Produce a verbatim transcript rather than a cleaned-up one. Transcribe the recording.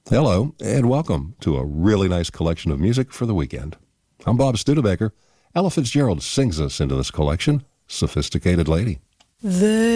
Hello, and welcome to a really nice collection of music for the weekend. I'm Bob Studebaker. Ella Fitzgerald sings us into this collection, Sophisticated Lady. The